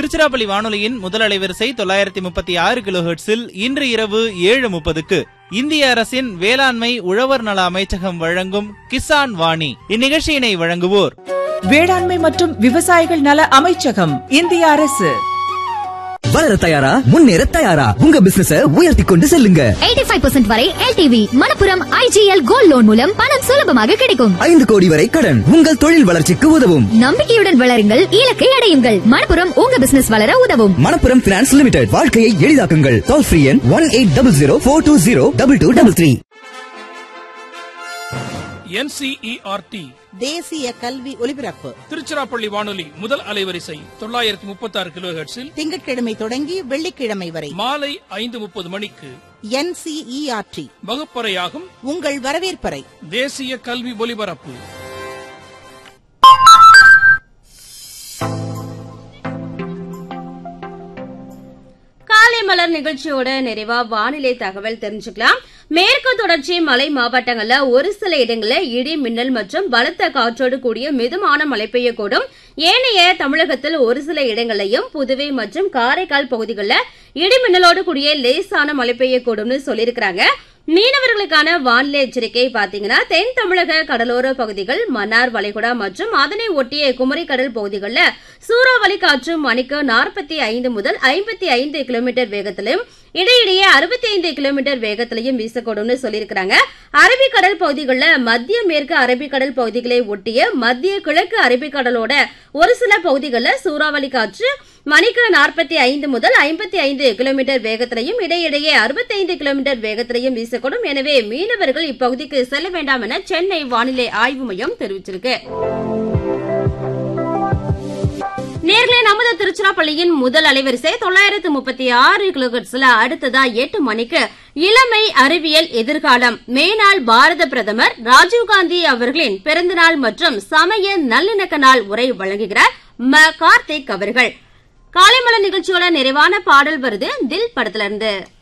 திருச்சிராப்பள்ளி வானொலியின் முதல் அலைவரிசை 936 கிலோஹெர்ட்ஸில் இன்று இரவு 7:30க்கு இந்திய அரசின் வேளாண்மை உழவர் நல அமைச்சகம் வழங்கும் கிசான் வாணி. இந்நிகழ்ச்சியினை வழங்குவோர் வேளாண்மை மற்றும் விவசாயிகள் நல அமைச்சகம், இந்திய அரசு. வளர தயாரா, முன்னேற தயாரா, உங்க பிசினஸ உயர்த்தி கொண்டு செல்லுங்க. 85% வரை LTV Manappuram IGL gold loan மூலம் பணம் சுலபமாக கிடைக்கும். 5 கோடி வரை கடன் உங்கள் தொழில் வளர்ச்சிக்கு உதவும். நம்பிக்கையுடன் வளருங்கள், இலக்கை அடையுங்கள். மணப்புரம் உங்க பிசினஸ் வளர உதவும். மணப்புரம் பினான்ஸ் லிமிடெட், வாழ்க்கையை எளிதாக்குங்கள். டோல் ஃப்ரீ எண் 180042022233. NCERT தேசிய கல்வி ஒலிபரப்பு திருச்சிராப்பள்ளி வானொலி முதல் அலைவரிசை 936 கிலோஹெர்ட்ஸில் திங்கட்கிழமை தொடங்கி வெள்ளிக்கிழமை வரை மாலை 5:30 மணிக்கு NCERT வகுப்பறையாகும் உங்கள் வரவேற்பறை. தேசிய கல்வி ஒலிபரப்பு. காலை மலர் நிகழ்ச்சியோட நிறைவா வானிலை தகவல் தெரிஞ்சுக்கலாம். மேற்கு தொடர்ச்சி மலை மாவட்டங்கள்ல ஒரு சில இடங்களில் இடி மின்னல் மற்றும் பலத்த காற்றோடு கூடிய மிதமான மழை பெய்யக்கூடும். ஏனைய தமிழகத்தில் ஒரு சில இடங்களையும் புதுவை மற்றும் காரைக்கால் பகுதிகளில் இடி மின்னலோடு கூடிய லேசான மழை பெய்யக்கூடும்னு சொல்லியிருக்கிறாங்க. மீனவர்களுக்கான வானிலை எச்சரிக்கை பாத்தீங்கன்னா, தென் தமிழக கடலோர பகுதிகள், மன்னார் வளைகுடா மற்றும் அதனை ஒட்டிய குமரி கடல் பகுதிகளில் சூறாவளி காற்று மணிக்கு 45 முதல் 55 கிலோமீட்டர் வேகத்திலும் இடையிடையே 65 கிலோமீட்டர் வேகத்திலையும் வீசக்கூடும்னு சொல்லியிருக்கிறாங்க. அரபிக்கடல் பகுதிகளில் மத்திய மேற்கு அரபிக்கடல் பகுதிகளை ஒட்டிய மத்திய கிழக்கு அரபிக்கடலோட ஒரு சில பகுதிகளில் சூறாவளி காற்று மணிக்கு 45 முதல் 55 கிலோமீட்டர் வேகத்திலையும் இடையிடையே 65 கிலோமீட்டர் வேகத்திலையும் வீசக்கூடும். எனவே மீனவர்கள் இப்பகுதிக்கு செல்ல வேண்டாம் என சென்னை வானிலை ஆய்வு மையம் தெரிவிச்சிருக்கு. நேர்களே, நமது திருச்சிராப்பள்ளியின் முதல் அலைவரிசை 936 கிலோஹெர்ட்ஸ்ல அடுத்ததா 8 மணிக்கு இளமை அறிவியல் எதிர்காலம், மேனாள் பாரத பிரதமர் ராஜீவ்காந்தி அவர்களின் பிறந்தநாள் மற்றும் சமய நல்லிணக்க நாள் உரை வழங்குகிறார் கார்த்திக் அவர்கள். காலைமலர் நிகழ்ச்சியோட நிறைவான பாடல் வருது தில் படத்திலிருந்து.